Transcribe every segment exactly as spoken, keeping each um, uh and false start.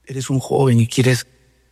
eres un joven y quieres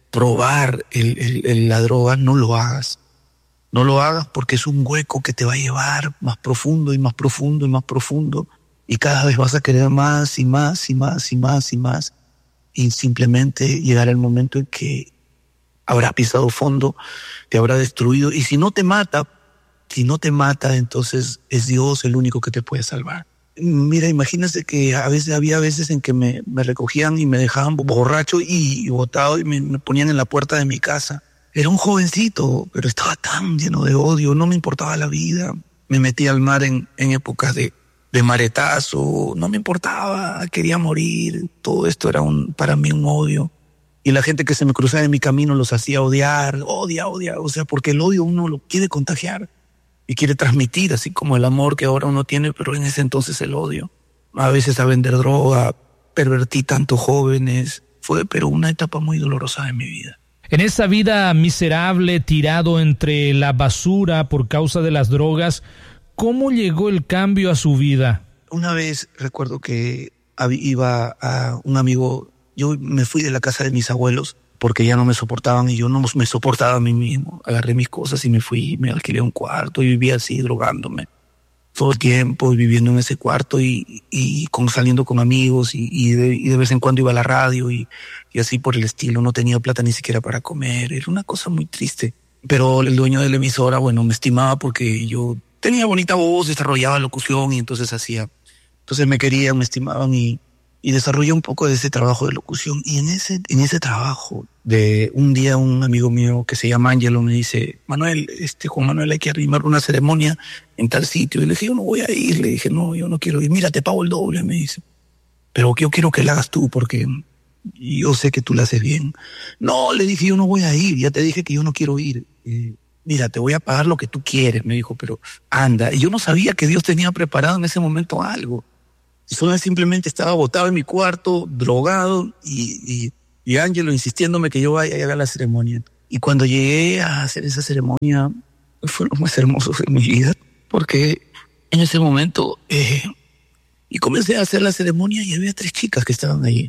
probar el, el, el, la droga, no lo hagas. No lo hagas porque es un hueco que te va a llevar más profundo y más profundo y más profundo. Y cada vez vas a querer más y más y más y más y más. Y simplemente llegará el momento en que habrá pisado fondo, te habrá destruido. Y si no te mata, si no te mata, entonces es Dios el único que te puede salvar. Mira, imagínate que a veces había veces en que me, me recogían y me dejaban borracho y, y botado y me, me ponían en la puerta de mi casa. Era un jovencito, pero estaba tan lleno de odio, no me importaba la vida. Me metí al mar en, en épocas de, de maretazo, no me importaba, quería morir. Todo esto era un, para mí un odio. Y la gente que se me cruzaba en mi camino los hacía odiar, odia, odia. O sea, porque el odio uno lo quiere contagiar y quiere transmitir, así como el amor que ahora uno tiene, pero en ese entonces el odio. A veces a vender droga, pervertí tantos jóvenes. Fue, pero una etapa muy dolorosa de mi vida. En esa vida miserable, tirado entre la basura por causa de las drogas, ¿cómo llegó el cambio a su vida? Una vez recuerdo que iba a un amigo, yo me fui de la casa de mis abuelos porque ya no me soportaban y yo no me soportaba a mí mismo. Agarré mis cosas y me fui, me alquilé un cuarto y vivía así, drogándome. Todo el tiempo viviendo en ese cuarto y, y con, saliendo con amigos y, y, de, y de vez en cuando iba a la radio y, y así por el estilo. No tenía plata ni siquiera para comer. Era una cosa muy triste. Pero el dueño de la emisora, bueno, me estimaba porque yo tenía bonita voz, desarrollaba locución y entonces hacía. Entonces me querían, me estimaban y, y desarrollé un poco de ese trabajo de locución. Y en ese, en ese trabajo, de un día un amigo mío que se llama Ángelo me dice, Manuel, este Juan Manuel, hay que arrimar una ceremonia en tal sitio. Y le dije, yo no voy a ir. Le dije, no, yo no quiero ir. Mira, te pago el doble, me dice. Pero yo quiero que la hagas tú porque yo sé que tú la haces bien. No, le dije, yo no voy a ir. Ya te dije que yo no quiero ir. Eh, mira, te voy a pagar lo que tú quieres, me dijo, pero anda. Y yo no sabía que Dios tenía preparado en ese momento algo. Solo simplemente estaba botado en mi cuarto, drogado, y, y, y Ángelo insistiéndome que yo vaya y haga la ceremonia. Y cuando llegué a hacer esa ceremonia, fue lo más hermoso de mi vida, porque en ese momento, eh, y comencé a hacer la ceremonia y había tres chicas que estaban ahí.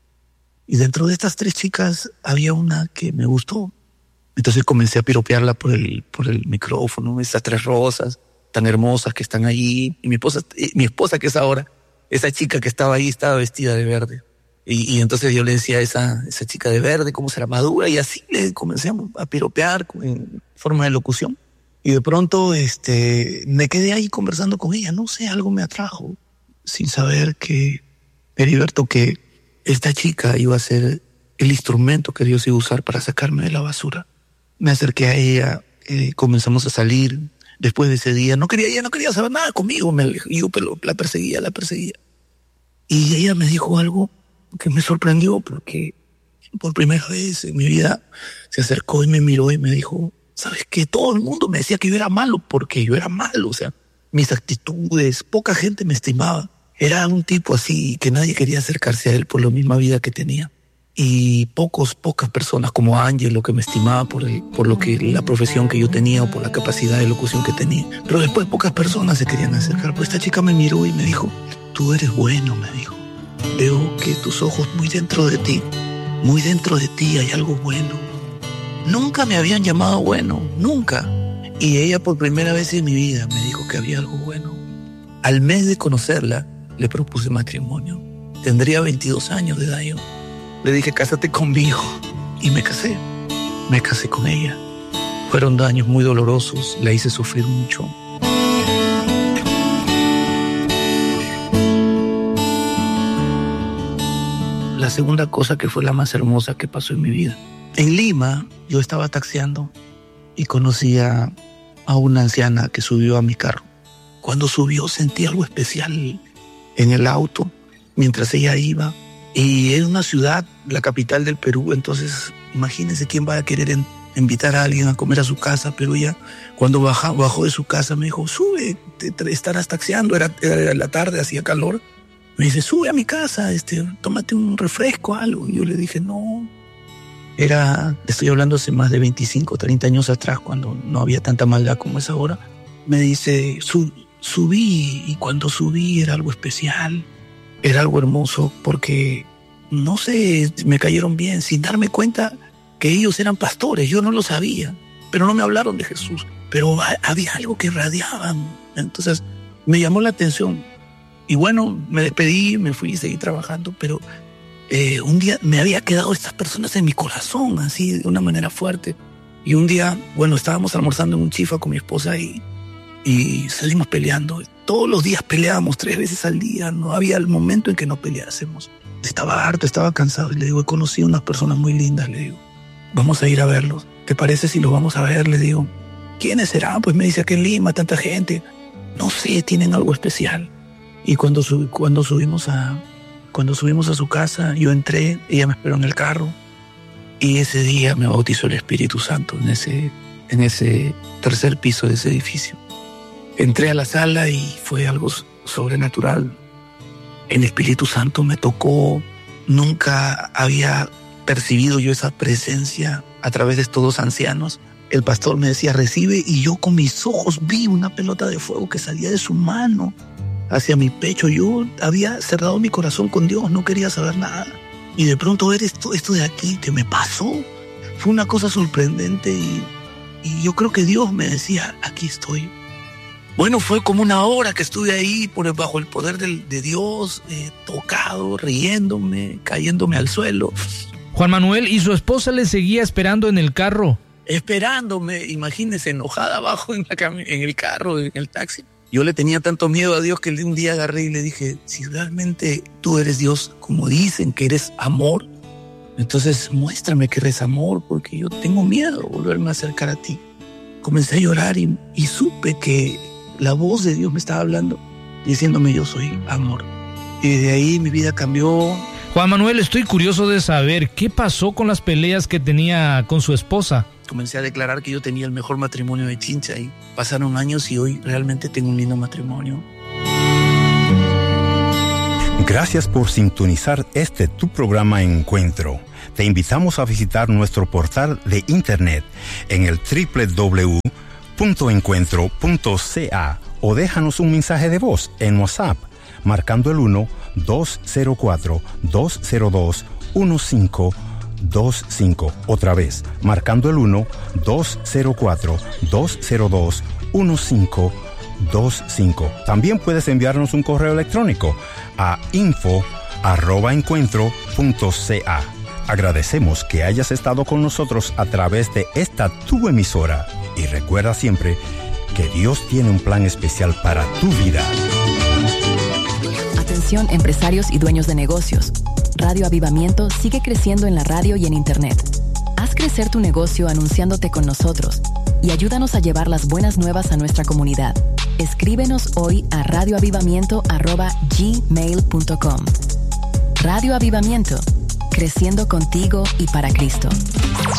Y dentro de estas tres chicas había una que me gustó. Entonces comencé a piropearla por el, por el micrófono, esas tres rosas tan hermosas que están ahí. Y mi esposa, mi esposa que es ahora, esa chica que estaba ahí estaba vestida de verde. Y, y entonces yo le decía a esa, esa chica de verde cómo será madura, y así le comencé a piropear en forma de locución. Y de pronto este, me quedé ahí conversando con ella. No sé, algo me atrajo, sin saber que, Heriberto, que esta chica iba a ser el instrumento que Dios iba a usar para sacarme de la basura. Me acerqué a ella, eh, comenzamos a salir. Después de ese día, no quería, ella no quería saber nada conmigo, me, yo pero la perseguía, la perseguía. Y ella me dijo algo que me sorprendió porque por primera vez en mi vida se acercó y me miró y me dijo, ¿sabes qué? Todo el mundo me decía que yo era malo porque yo era malo, o sea, mis actitudes, poca gente me estimaba. Era un tipo así que nadie quería acercarse a él por la misma vida que tenía. Y pocos, pocas personas como Ángelo que me estimaba por, el, por lo que la profesión que yo tenía o por la capacidad de locución que tenía. Pero después pocas personas se querían acercar. Pues esta chica me miró y me dijo, tú eres bueno, me dijo. Veo que tus ojos muy dentro de ti, muy dentro de ti hay algo bueno. Nunca me habían llamado bueno, nunca. Y ella por primera vez en mi vida me dijo que había algo bueno. Al mes de conocerla, le propuse matrimonio. Tendría veintidós años de edad yo. Le dije, cásate conmigo. Y me casé. Me casé con ella. Fueron años muy dolorosos. La hice sufrir mucho. La segunda cosa que fue la más hermosa que pasó en mi vida. En Lima, yo estaba taxiando y conocí a, a una anciana que subió a mi carro. Cuando subió sentí algo especial en el auto mientras ella iba. Y es una ciudad, la capital del Perú, entonces imagínense quién va a querer en, invitar a alguien a comer a su casa, pero ella cuando baja, bajó de su casa me dijo, sube, te, te estarás taxiando, era, era la tarde, hacía calor. Me dice, sube a mi casa, este, tómate un refresco, algo. Y yo le dije, no. Era, estoy hablando hace más de veinticinco, treinta años atrás, cuando no había tanta maldad como es ahora. Me dice, Su, subí, y cuando subí era algo especial. Era algo hermoso porque no sé, me cayeron bien, sin darme cuenta que ellos eran pastores. Yo no lo sabía, pero no me hablaron de Jesús. Pero había algo que radiaban. Entonces me llamó la atención. Y bueno, me despedí, me fui y seguí trabajando, pero eh, un día me había quedado estas personas en mi corazón, así de una manera fuerte. Y un día, bueno, estábamos almorzando en un chifa con mi esposa y, y salimos peleando. Todos los días peleábamos tres veces al día. No había el momento en que no peleásemos. Estaba harto, estaba cansado. Y le digo, he conocido unas personas muy lindas, le digo. Vamos a ir a verlos. ¿Te parece si los vamos a ver? Le digo. ¿Quiénes serán? Pues me dice que en Lima, tanta gente. No sé, tienen algo especial. Y cuando, sub, cuando, subimos a, cuando subimos a su casa, yo entré, ella me esperó en el carro. Y ese día me bautizó el Espíritu Santo en ese, en ese tercer piso de ese edificio. Entré a la sala y fue algo sobrenatural. El Espíritu Santo me tocó. Nunca había percibido yo esa presencia a través de estos dos ancianos. El pastor me decía, recibe, y yo con mis ojos vi una pelota de fuego que salía de su mano hacia mi pecho. Yo había cerrado mi corazón con Dios, no quería saber nada. Y de pronto ver esto, esto de aquí que me pasó, fue una cosa sorprendente y, y yo creo que Dios me decía, aquí estoy. Bueno, fue como una hora que estuve ahí por bajo el poder de, de Dios, eh, tocado, riéndome, cayéndome al suelo. Juan Manuel, ¿y su esposa le seguía esperando en el carro? Esperándome, imagínese, enojada abajo en, la cam- en el carro, en el taxi. Yo le tenía tanto miedo a Dios que un día agarré y le dije, si realmente tú eres Dios, como dicen que eres amor, entonces muéstrame que eres amor, porque yo tengo miedo de volverme a acercar a ti. Comencé a llorar y, y supe que la voz de Dios me estaba hablando, diciéndome yo soy amor. Y de ahí mi vida cambió. Juan Manuel, estoy curioso de saber qué pasó con las peleas que tenía con su esposa. Comencé a declarar que yo tenía el mejor matrimonio de Chincha y pasaron años y hoy realmente tengo un lindo matrimonio. Gracias por sintonizar este tu programa Encuentro. Te invitamos a visitar nuestro portal de internet en el doble u doble u doble u punto encuentro punto c a o déjanos un mensaje de voz en WhatsApp marcando el uno dos cero cuatro dos cero dos uno cinco dos cinco. Otra vez, marcando el uno dos cero cuatro dos cero dos uno cinco dos cinco. También puedes enviarnos un correo electrónico a info arroba encuentro punto c a. Agradecemos que hayas estado con nosotros a través de esta tu emisora y recuerda siempre que Dios tiene un plan especial para tu vida. Atención empresarios y dueños de negocios. Radio Avivamiento sigue creciendo en la radio y en internet. Haz crecer tu negocio anunciándote con nosotros y ayúdanos a llevar las buenas nuevas a nuestra comunidad. Escríbenos hoy a radioavivamiento arroba gmail punto com. Radio Avivamiento, creciendo contigo y para Cristo.